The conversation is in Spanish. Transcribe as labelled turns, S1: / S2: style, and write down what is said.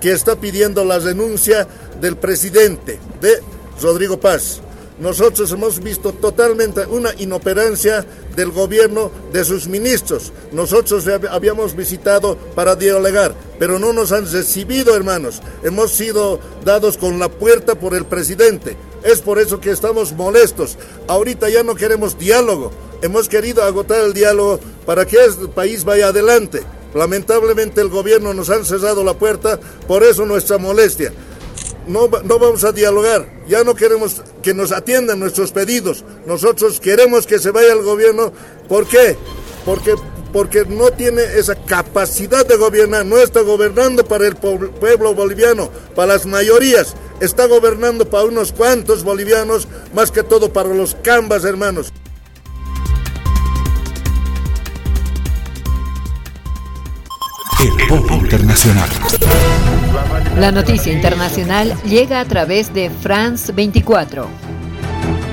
S1: que está pidiendo la renuncia del presidente, de Rodrigo Paz. Nosotros hemos visto totalmente una inoperancia del gobierno, de sus ministros. Nosotros habíamos visitado para dialogar, pero no nos han recibido, hermanos. Hemos sido dados con la puerta por el presidente. Es por eso que estamos molestos. Ahorita ya no queremos diálogo. Hemos querido agotar el diálogo para que este país vaya adelante. Lamentablemente el gobierno nos han cerrado la puerta, por eso nuestra molestia. No vamos a dialogar, ya no queremos que nos atiendan nuestros pedidos. Nosotros queremos que se vaya el gobierno. ¿Por qué? Porque no tiene esa capacidad de gobernar, no está gobernando para el pueblo boliviano, para las mayorías, está gobernando para unos cuantos bolivianos, más que todo para los cambas, hermanos.
S2: El Pop Internacional.
S3: La noticia internacional llega a través de France 24.